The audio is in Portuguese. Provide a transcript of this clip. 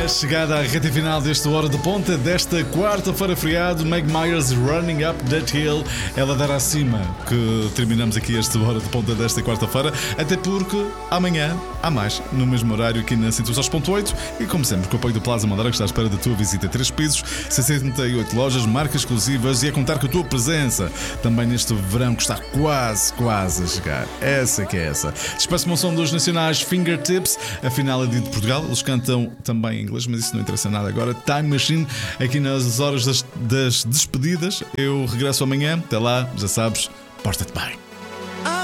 chegada à reta final desta Hora de Ponta, desta quarta-feira feriado. Meg Myers, Running Up That Hill. Ela dará acima que terminamos aqui esta Hora de Ponta desta quarta-feira, até porque amanhã há mais, no mesmo horário aqui na 106.8 e como sempre com o apoio do Plaza Madeira, que está à espera da tua visita. 3 pisos, 68 lojas, marcas exclusivas e a contar com a tua presença também neste verão que está quase a chegar. Essa que é essa. Despeço-me ao som dos nacionais Fingertips, a final é de Portugal. Eles cantam também em inglês, mas isso não interessa nada agora. Time Machine, aqui nas horas das despedidas. Eu regresso amanhã. Até lá, já sabes, porta-te bem.